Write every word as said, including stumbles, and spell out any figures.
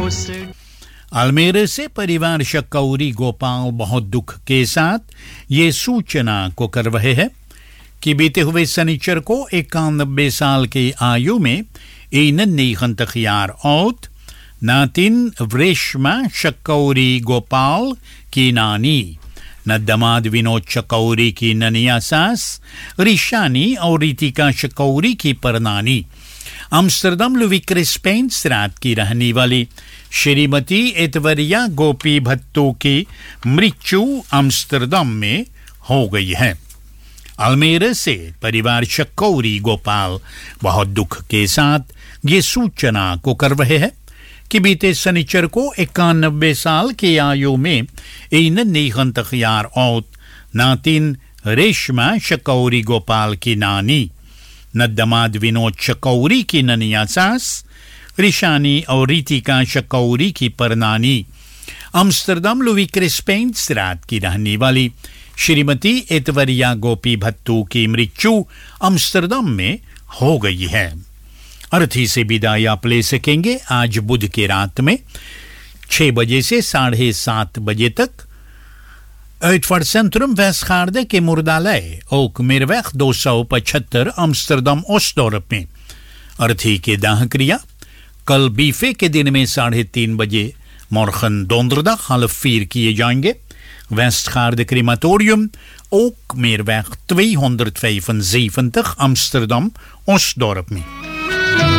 अल्मेरे से परिवार शकौरी गोपाल बहुत दुख के साथ ये सूचना को कर रहे हैं कि बीते हुए शनिचर को इक्यानबे साल की आयु में इन निखंतखियार औत नातिन वृष्मा शकौरी गोपाल की नानी न दमाद विनोद शकौरी की ननिया सास रिशानी और रितिका शकौरी की परनानी अम्स्टरडम लुविक्रे स्पेन रात की रहने वाली श्रीमती एतवरिया गोपी भत्तो की मृत्यु अम्स्टरडम में हो गई है। अल्मेरा से परिवार शकौरी गोपाल बहुत दुख के साथ ये सूचना को कर रहे हैं कि बीते शनिचर को इक्यानबे साल की आयु में इन निखंतखियार औत नातिन रेशमा शकौरी गोपाल की नानी न दमाद विनोद शकौरी की ननिया सास रिशानी और रितिका शकौरी की परनानी अम्स्टरडम लुविक्रे स्पेन रात की रहने वाली श्रीमती एतवरिया गोपी भत्तू की मृत्यु अम्स्टरडम में हो गई है। अर्थी से विदाई आप ले सकेंगे आज बुध की रात में छह बजे से साढ़े सात बजे तक Uitvaartcentrum Westgaarde के मुर्दालय ओक मेरवेग दो सौ पचहत्तर अम्स्टरडम ओस्टोरप में अर्थी के दाह क्रिया कल बीफे के दिन में साढ़े तीन बजे मोरखन donderdag half vier किए जाएंगे। Westgaarde crematorium ook Meerweg tweehonderdvijfenzeventig Amsterdam Osdorp में।